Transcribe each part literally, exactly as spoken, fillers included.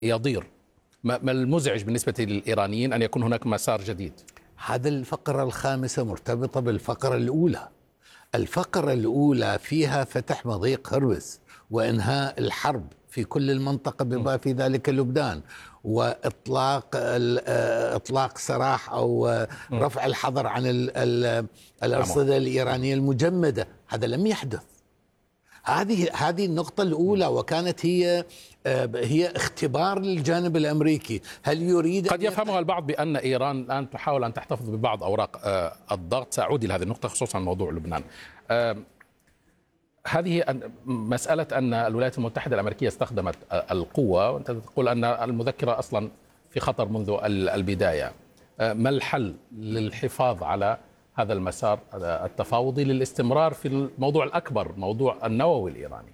يضير؟ ما المزعج بالنسبة للإيرانيين أن يكون هناك مسار جديد؟ هذا الفقرة الخامسة مرتبطة بالفقرة الأولى. الفقرة الأولى فيها فتح مضيق هرمز وإنهاء الحرب في كل المنطقة بما في ذلك لبنان، وإطلاق إطلاق سراح أو رفع الحظر عن الأرصدة الإيرانية المجمدة. هذا لم يحدث. هذه هذه النقطة الأولى، وكانت هي هي اختبار للجانب الأمريكي. هل يريد قد يفهمها البعض بأن إيران الآن تحاول أن تحتفظ ببعض أوراق الضغط. سأعود إلى هذه النقطة خصوصا موضوع لبنان. هذه مسألة أن الولايات المتحدة الأمريكية استخدمت القوة، وأنت تقول أن المذكرة أصلا في خطر منذ البداية. ما الحل للحفاظ على هذا المسار التفاوضي للاستمرار في الموضوع الأكبر، موضوع النووي الإيراني؟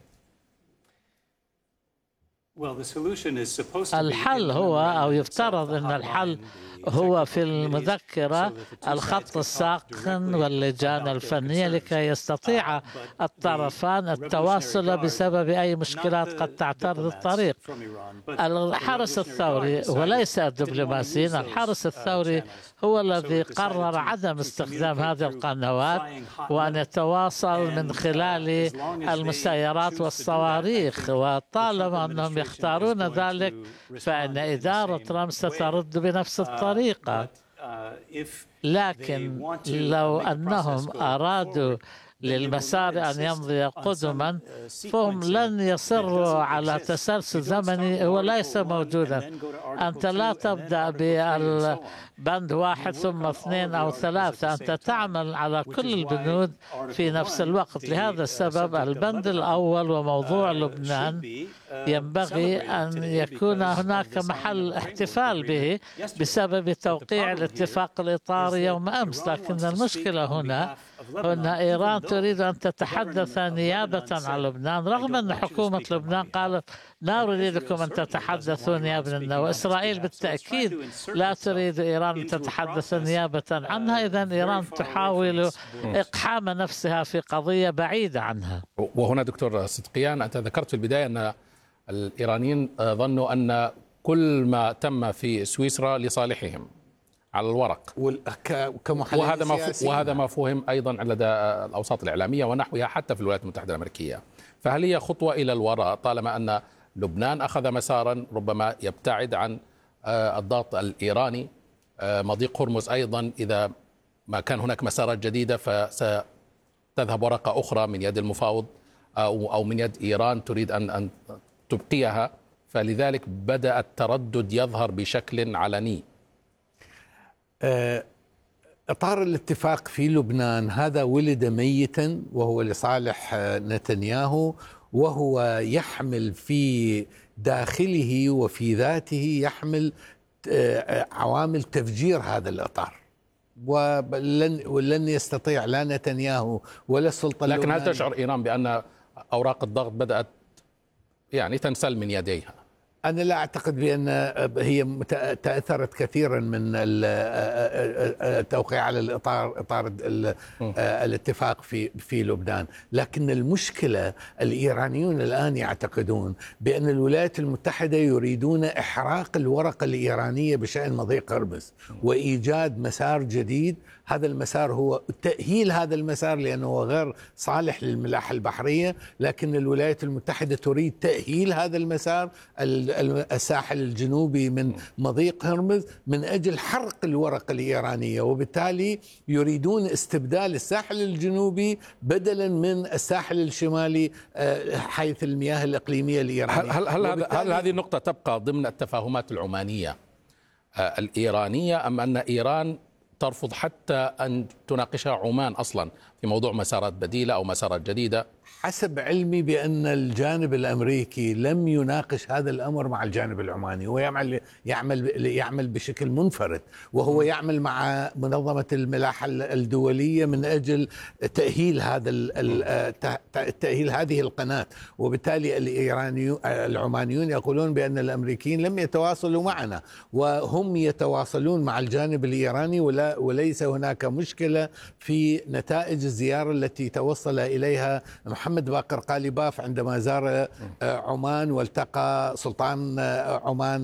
الحل هو، أو يفترض أن الحل هو في المذكرة الخط الساخن واللجان الفنية لكي يستطيع الطرفان التواصل بسبب أي مشكلات قد تعترض الطريق. الحرس الثوري وليس الدبلوماسيين، الحرس الثوري هو الذي قرر عدم استخدام هذه القنوات وأن يتواصل من خلال المسيرات والصواريخ، وطالما أنهم يختارون ذلك فإن إدارة ترامب سترد بنفس الطريقة. لكن لو أنهم أرادوا للمسار أن يمضي قدما فهم لن يصروا على تسلسل زمني هو ليس موجودا. أنت لا تبدأ بالبند واحد ثم اثنين أو ثلاثة، أنت تعمل على كل البنود في نفس الوقت. لهذا السبب البند الأول وموضوع لبنان ينبغي أن يكون هناك محل احتفال به بسبب توقيع الاتفاق الإطاري يوم أمس. لكن المشكلة هنا أن إيران تريد أن تتحدث نيابة عن لبنان، رغم أن حكومة لبنان قالت لا نريدكم أن تتحدثوا نيابة عنها، وإسرائيل بالتأكيد لا تريد إيران أن تتحدث نيابة عنها. إذن إيران تحاول إقحام نفسها في قضية بعيدة عنها. وهنا دكتور صدقيان، أنت ذكرت في البداية أن الإيرانيين ظنوا أن كل ما تم في سويسرا لصالحهم على الورق، وهذا ما وهذا ما فهم أيضا لدى الأوساط الإعلامية ونحوها حتى في الولايات المتحدة الأمريكية. فهل هي خطوة إلى الوراء طالما أن لبنان أخذ مسارا ربما يبتعد عن الضغط الإيراني؟ مضيق هرمز أيضا إذا ما كان هناك مسارات جديدة فستذهب ورقة أخرى من يد المفاوض أو أو من يد إيران تريد أن أن تبقيها، فلذلك بدأ التردد يظهر بشكل علني. إطار الاتفاق في لبنان هذا ولد ميتا وهو لصالح نتنياهو، وهو يحمل في داخله وفي ذاته يحمل عوامل تفجير هذا الإطار، ولن ولن يستطيع لا نتنياهو ولا السلطة لكن اللبنانية. هل تشعر إيران بأن أوراق الضغط بدأت يعني تنسل من يديها؟ أنا لا أعتقد بأن هي تأثرت كثيرا من التوقيع على الإطار إطار الاتفاق في في لبنان، لكن المشكلة الإيرانيون الآن يعتقدون بأن الولايات المتحدة يريدون إحراق الورقة الإيرانية بشأن مضيق هرمز وإيجاد مسار جديد. هذا المسار هو تأهيل هذا المسار لأنه هو غير صالح للملاحة البحرية، لكن الولايات المتحدة تريد تأهيل هذا المسار الساحل الجنوبي من مضيق هرمز من أجل حرق الورقة الإيرانية، وبالتالي يريدون استبدال الساحل الجنوبي بدلا من الساحل الشمالي حيث المياه الإقليمية الإيرانية. هل, هل, هل, هل هذه النقطة تبقى ضمن التفاهمات العمانية الإيرانية، أم أن إيران ترفض حتى أن تناقشها عمان أصلا في موضوع مسارات بديلة أو مسارات جديدة؟ حسب علمي بأن الجانب الأمريكي لم يناقش هذا الأمر مع الجانب العماني، ويعمل يعمل يعمل بشكل منفرد، وهو يعمل مع منظمة الملاحة الدولية من أجل تأهيل هذا تأهيل هذه القناة. وبالتالي الإيرانيون العمانيون يقولون بأن الأمريكيين لم يتواصلوا معنا، وهم يتواصلون مع الجانب الإيراني، ولا وليس هناك مشكلة في نتائج الزيارة التي توصل إليها محمد باقر قالباف عندما زار عمان والتقى سلطان عمان